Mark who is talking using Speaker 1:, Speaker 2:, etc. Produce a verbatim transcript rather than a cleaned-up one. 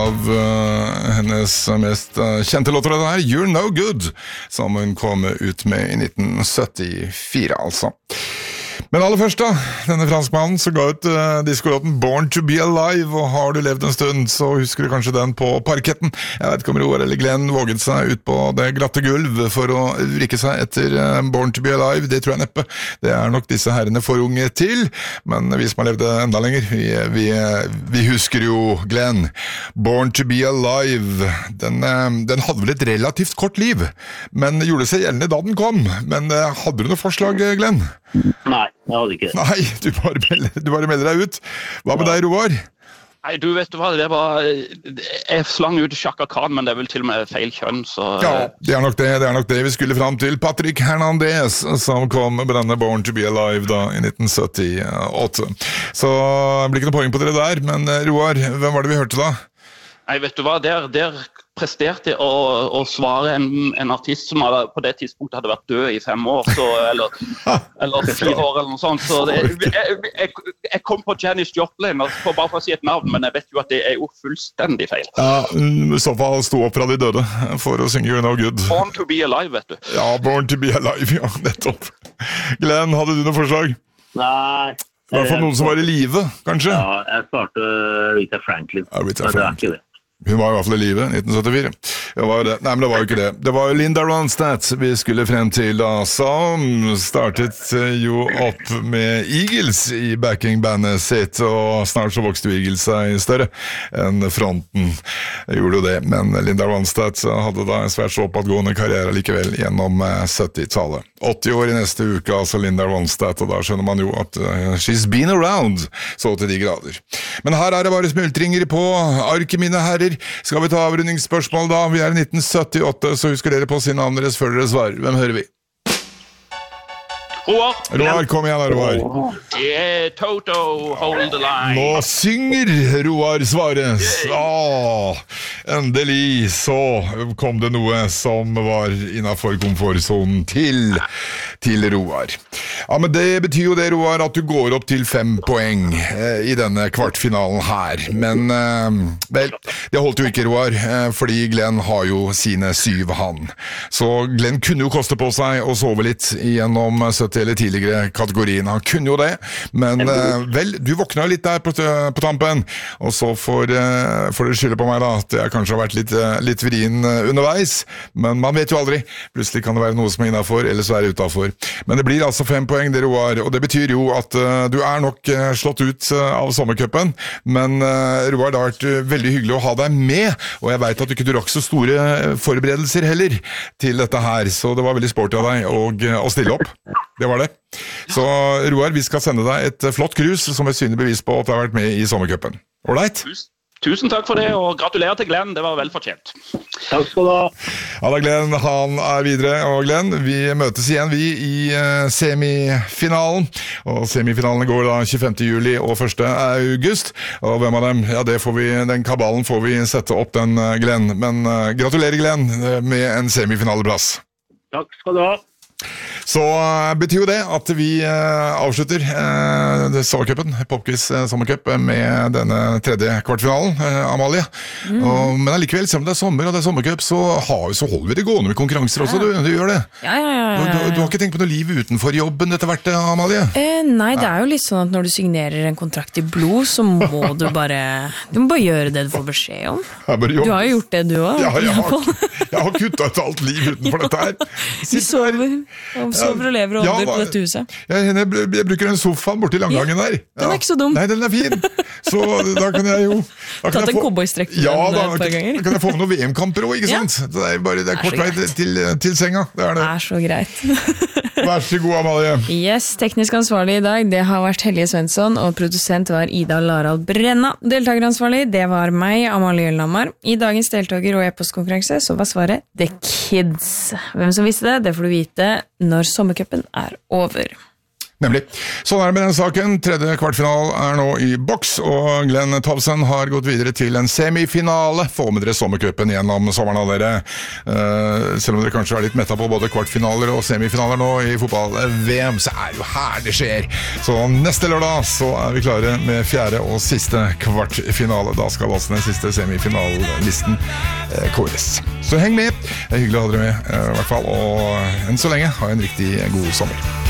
Speaker 1: av uh, hennes mest uh, kjente låter, det her, You're No Good, som hun kom ut med i nitten syttifire, altså. Men aller først da, denne franskmannen så ga ut uh, diskolåten Born to be Alive, og har du levd en stund, så husker du kanskje den på parketten. Jeg vet ikke om Roar eller Glenn våget seg ut på det glatte gulv for å vrikke seg etter uh, Born to be Alive, det tror jeg neppe. Det er nok disse herrene for unge til, men vi som har levd enda lenger, vi, vi, vi husker jo Glenn. Born to be Alive, den, uh, den hadde vel et relativt kort liv, men gjorde seg gjeldende da den kom. Men uh, hadde du noe forslag, Glenn?
Speaker 2: Nei, jeg hadde ikke det.
Speaker 1: Nei, du bare, melder, du bare melder deg ut. Hva med deg, Roar?
Speaker 3: Nei, du vet du hva, det var jeg slang ut Chaka Khan, men det er vel til og med feil kjønn, så...
Speaker 1: Ja, det er nok det, det er nok det vi skulle fram til. Patrick Hernandez, som kom med denne Born to be Alive da, i nitten syttiåtte. Så det blir ikke noe poeng på dere der, men Roar, hvem var det vi hørte da?
Speaker 3: Nei, vet du hva, der... der presterte å, å svare en, en artist som hadde, på det tidspunktet hadde vært død i fem år, så, eller, eller fire år eller noe sånt. Så det, jeg, jeg, jeg kom på Janis Joplin, for bare for å si et navn, men jeg vet jo at det er jo fullstendig feil.
Speaker 1: Ja, i så fall sto opp fra de døde for å synge You're No Good.
Speaker 3: Born to be Alive, vet du.
Speaker 1: Ja, Born to be Alive, ja, nettopp. Glenn, hadde du noe forslag?
Speaker 2: Nei.
Speaker 1: I hvert fall noen som var i live, kanskje?
Speaker 2: Ja, jeg svarte Rita Franklin.
Speaker 1: Ja, Rita
Speaker 2: men det er ikke det.
Speaker 1: Hun var i hvert fall i live, nitten syttifire. Det var det. Nei, men det var jo ikke det. Det var Linda Ronstadt vi skulle frem til da, som startet jo opp med Eagles i backingbandet sitt, og snart så vokste jo Eagles seg større enn fronten. Jeg gjorde jo det, men Linda Ronstadt hadde da en svært så oppadgående karriere likevel gjennom syttitallet. åtti år i neste uke, altså Linda Ronstadt, og da skjønner man jo at uh, she's been around, så til de grader. Men her er det bare smultringer på arket, mine herrer. Skal vi ta avrundingsspørsmål da? Vi er i nitten syttiåtte, så husker dere på sin navn deres før dere svarer. Hvem hører vi?
Speaker 3: Roar.
Speaker 1: Roar, kom igjen da, Roar.
Speaker 3: Yeah, Toto, hold the line.
Speaker 1: Nå synger Roar svaret. Åh, endelig så kom det noe som var innenfor komfortzonen til, til Roar. Ja, men det betyr jo det, Roar, at du går opp til fem poeng eh, i denne kvartfinalen her. Men, eh, vel, det holdt jo ikke, Roar, eh, fordi Glenn har jo sine syv han. Så Glenn kunne jo koste på seg å sove litt gjennom sytti eller tidligere kategorien. Han kunne jo det, men uh, vel, du våkna litt der på, på tampen, og så får, uh, får du skylde på meg da, at jeg kanskje har vært litt, uh, litt vrien uh, underveis, men man vet jo aldri. Plutselig kan det være noe som er innenfor, eller så er det utenfor. Men det blir altså fem poeng, det Roar, og det betyr jo at uh, du er nok uh, slått ut uh, av sommercupen, men uh, Roar, det har vært uh, veldig hyggelig å ha deg med, og jeg vet at du ikke drakk så store uh, forberedelser heller til dette her, så det var veldig sporty av deg å, uh, å stille opp. Det var det. Så Roar, vi skal sende deg et flott krus som et synlig bevis på at du har vært med i sommercupen. Alright?
Speaker 3: Tusen, tusen takk for det, og gratulerer til Glenn, det var vel fortjent.
Speaker 2: Takk skal du ha.
Speaker 1: Ja da, Glenn, han er videre, og Glenn, vi møtes igjen vi i uh, semifinalen, og semifinalene går da tjuefemte juli og første august, og hvem av dem? Ja, det får vi, den kabalen får vi sette opp den, uh, Glenn, men uh, gratulerer Glenn med en semifinaleplass.
Speaker 2: Takk skal du ha.
Speaker 1: Så uh, betyr jo det at vi uh, avslutter uh, sommercupen, Popquiz uh, sommercup, med denne tredje kvartfinalen, uh, Amalie. Mm. Og, men allikevel, selv om det er sommer og det er sommercup, så, har, så holder vi det gående med konkurranser også, ja. du, du gjør det.
Speaker 4: Ja, ja, ja. ja, ja.
Speaker 1: Du, du, du har ikke tenkt på noe liv utenfor jobben etter hvert, Amalie?
Speaker 4: Eh, nei, det er jo litt sånn at når du signerer en kontrakt i blod, så må du bare, du må bare gjøre det du får beskjed om. Du har jo gjort det du også.
Speaker 1: Ja, jeg har, jeg har kuttet et alt liv utenfor dette her.
Speaker 4: Vi sover, og sover og lever og ånder ja, på dette huset.
Speaker 1: Jeg, jeg, jeg bruker en sofaen borti langgangen der. Ja.
Speaker 4: Den er ikke så dum.
Speaker 1: Nei, den er fin. Så da kan jeg jo...
Speaker 4: Tatt en cowboystrekk på
Speaker 1: ja,
Speaker 4: den
Speaker 1: da,
Speaker 4: et par ganger.
Speaker 1: Da kan jeg få med noen V M-kamper også, ikke sant? Ja. Det er bare det er kort vei til, til senga. Det er det.
Speaker 4: Det er så greit.
Speaker 1: Vær så god, Amalie.
Speaker 4: Yes, teknisk ansvarlig i dag, det har vært Helge Svensson, og produsent var Ida Larald Brenna. Deltakeransvarlig, det var meg, Amalie Ølhammer. I dagens deltaker- og e-postkonkurranse så var svaret The Kids. Hvem som visste det, det får du vite når sommercupen er over.
Speaker 1: Nemlig. Sånn er det med den saken. Tredje kvartfinal er nå i boks, og Glenn Towson har gått videre til en semifinale. Få med dere sommercupen gjennom sommeren av dere. Uh, selv om dere kanskje er litt mettet på både kvartfinaler og semifinaler nå i fotball-V M, så er det jo her det skjer. Så neste lørdag så er vi klare med fjerde og siste kvartfinale. Da skal altså den siste semifinalelisten uh, kåres. Så heng med. Det er hyggelig å ha dere med, uh, i hvert fall. Og enn så lenge, ha en riktig god sommer.